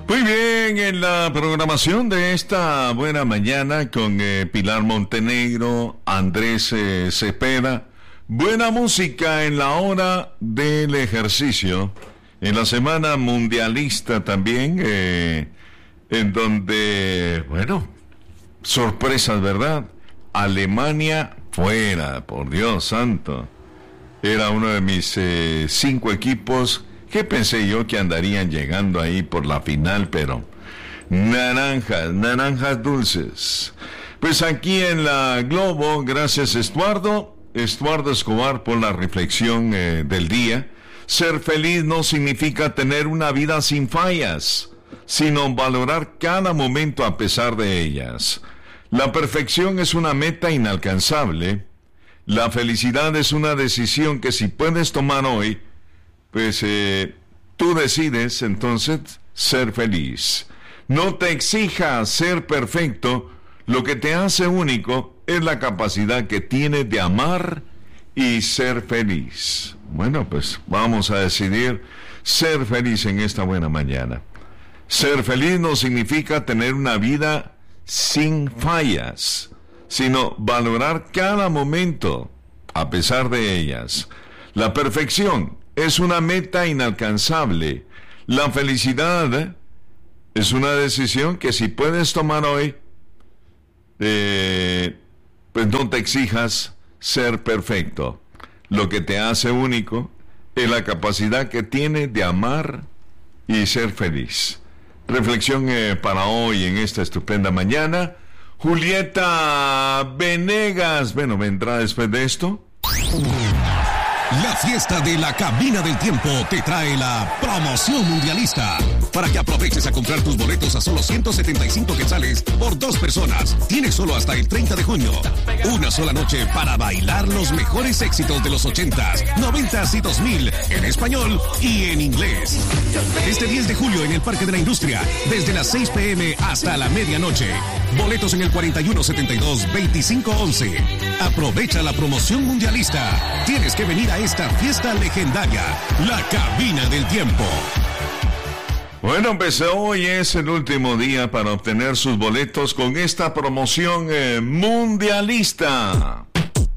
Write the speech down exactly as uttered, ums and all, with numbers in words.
Muy bien, en la programación de esta buena mañana con eh, Pilar Montenegro, Andrés eh, Cepeda, buena música en la hora del ejercicio, en la semana mundialista también, eh, en donde, bueno, sorpresas, ¿verdad? Alemania fuera, por Dios santo. Era uno de mis eh, cinco equipos que pensé yo que andarían llegando ahí por la final, pero naranjas, naranjas dulces. Pues aquí en la Globo, gracias Estuardo, Estuardo Escobar por la reflexión eh, del día. Ser feliz no significa tener una vida sin fallas, sino valorar cada momento a pesar de ellas. La perfección es una meta inalcanzable. La felicidad es una decisión que si puedes tomar hoy, pues eh, tú decides entonces ser feliz. No te exijas ser perfecto. Lo que te hace único es la capacidad que tienes de amar y ser feliz. Bueno, pues vamos a decidir ser feliz en esta buena mañana. Ser feliz no significa tener una vida sin fallas, sino valorar cada momento a pesar de ellas. La perfección es una meta inalcanzable. La felicidad es una decisión que si puedes tomar hoy, eh, pues no te exijas ser perfecto. Lo que te hace único es la capacidad que tienes de amar y ser feliz. Reflexión eh, para hoy en esta estupenda mañana. Julieta Venegas, bueno, vendrá después de esto. La fiesta de la Cabina del Tiempo te trae la promoción mundialista. Para que aproveches a comprar tus boletos a solo ciento setenta y cinco quetzales por dos personas. Tienes solo hasta el treinta de junio. Una sola noche para bailar los mejores éxitos de los ochentas, noventas y dos mil en español y en inglés. Este diez de julio en el Parque de la Industria, desde las seis pm hasta la medianoche. Boletos en el cuarenta y uno setenta y dos veinticinco once. Aprovecha la promoción mundialista. Tienes que venir a esta fiesta legendaria, la Cabina del Tiempo. Bueno, pues hoy es el último día para obtener sus boletos con esta promoción eh, mundialista.